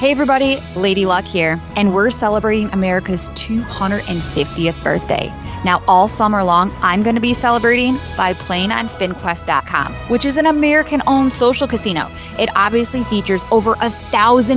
Hey everybody, Lady Luck here, and we're celebrating America's 250th birthday. Now, all summer long, I'm going to be celebrating by playing on SpinQuest.com, which is an American-owned social casino. It obviously features over 1,000